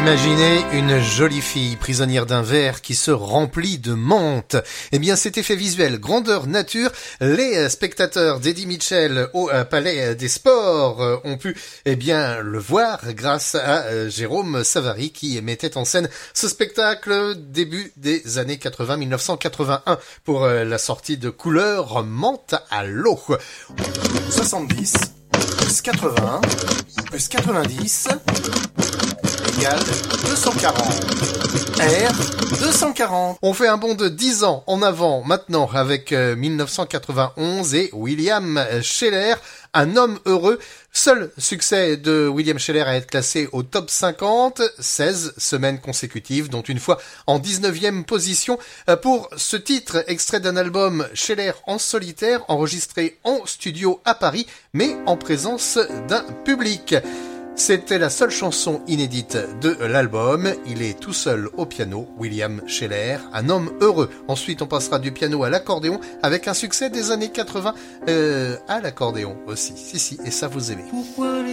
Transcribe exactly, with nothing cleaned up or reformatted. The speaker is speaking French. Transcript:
Imaginez une jolie fille prisonnière d'un verre qui se remplit de menthe. Eh bien, cet effet visuel grandeur nature, les spectateurs d'Eddie Mitchell au Palais des Sports ont pu eh bien le voir grâce à Jérôme Savary qui mettait en scène ce spectacle début des années quatre-vingts, dix-neuf cent quatre-vingt-un pour la sortie de Couleur menthe à l'eau. soixante-dix plus quatre-vingts plus quatre-vingt-dix égale deux cent quarante. R deux cent quarante. On fait un bond de dix ans en avant maintenant avec euh, dix-neuf cent quatre-vingt-onze et William Sheller, Un homme heureux. Seul succès de William Sheller à être classé au top cinquante, seize semaines consécutives, dont une fois en dix-neuvième position pour ce titre, extrait d'un album Sheller en solitaire, enregistré en studio à Paris, mais en présence d'un public. C'était la seule chanson inédite de l'album. Il est tout seul au piano, William Sheller, Un homme heureux. Ensuite, on passera du piano à l'accordéon avec un succès des années quatre-vingts euh, à l'accordéon aussi. Si, si, et ça vous aimez. Pourquoi les